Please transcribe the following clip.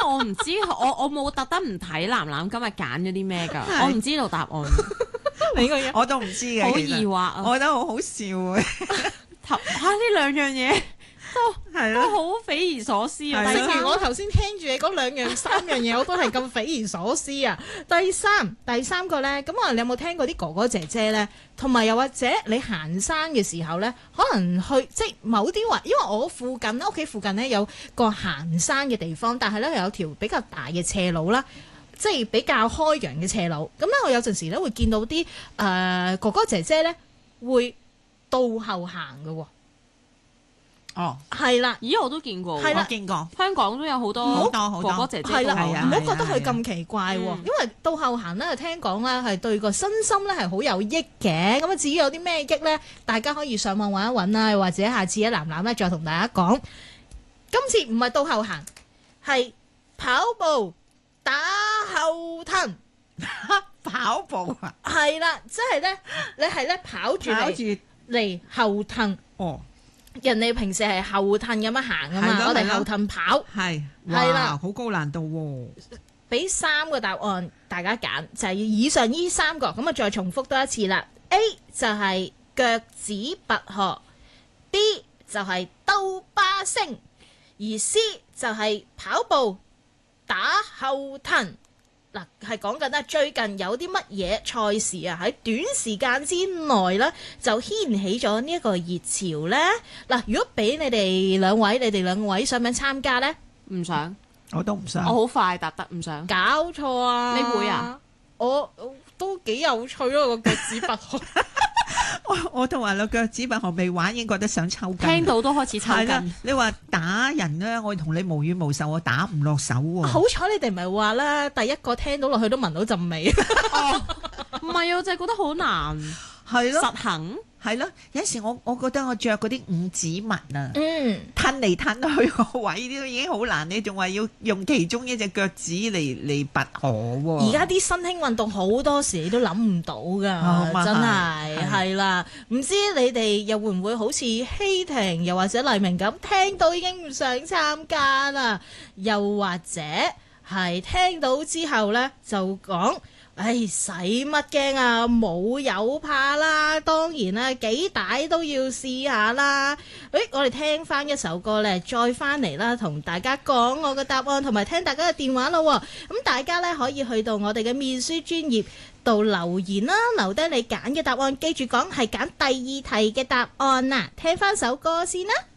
我唔知，我冇特登唔睇藍藍今日揀咗啲咩㗎，我唔知道答案。 你個樣我都唔知嘅， 好其實疑惑啊！ 我覺得好好笑嘅， 呢兩樣嘢都係咯， 好匪夷所思啊！ 係咯正如我頭先聽住你嗰三樣嘢，我都係咁匪夷所思啊！第三個呢，咁你有冇聽過啲哥哥姐姐呢？同埋又或者你行山嘅時候呢，可能去即係某啲話，因為我附近屋企附近呢有個行山嘅地方，但係呢有條比較大嘅斜路啦。即係比較開揚嘅斜路，咁咧我有陣時咧會見到啲哥哥姐姐咧會倒後行嘅喎。 哦， 係啦， 咦，我都見過， 係啦我見過， 香港都有好多好多哥哥姐姐係啦， 都係係啊唔好覺得佢咁奇怪喎，因為倒後行咧聽講咧係對個身心咧係好有益嘅。咁啊，至於有啲咩益咧，大家可以上網揾一揾啦，或者下次喺藍藍咧再同大家講。今次唔係倒後行，係跑步。打後騰跑步啊， 係啦，即係咧，你係咧跑住嚟後騰。 哦， 人哋平時係後騰咁樣行噶嘛，我哋後騰跑。 係啦， 好高難度喎。 俾3個答案大家揀，就係以上呢3個，咁啊再重複多一次啦。A 就係腳趾拔河，B 就係兜巴星，而 C 就係跑步。打後騰嗱，係講緊咧最近有啲乜嘢賽事啊，喺短時間之內咧就掀起咗呢一個熱潮咧。嗱，如果俾你哋兩位想唔想參加咧？ 唔想， 我都唔想。 我好快答得，唔想。 搞錯啊！ 你會啊？ 我都幾有趣咯，個腳趾拔河。 我同埋個腳趾拔河未玩已經覺得想抽筋， 聽到都開始抽係啦筋。 你話打人咧，我同你無冤無仇，我打唔落手喎。 好彩你哋唔係話啦，第一個聽到落去都聞到陣味。 唔係，我就係覺得好難係咯， 實行。 係咯，有時我覺得我着嗰啲五指襪啊， 嗯， 褪嚟褪去個位都已經好難，你仲話要用其中一隻腳趾嚟拔河喎。 而家啲新興運動好多時你都諗唔到㗎，真係係啦。唔知你哋又會唔會好似希婷又或者黎明咁，聽到已經唔想參加啦？又或者係聽到之後呢，就講。使乜驚啊？冇有怕啦，當然啦，幾大都要試下啦。我哋聽翻一首歌咧，再翻嚟啦，同大家講我嘅答案，同埋聽大家嘅電話咯。咁大家咧可以去到我哋嘅面書專頁度留言啦，留低你揀嘅答案，記住講係揀第2題嘅答案啦。聽翻首歌先啦。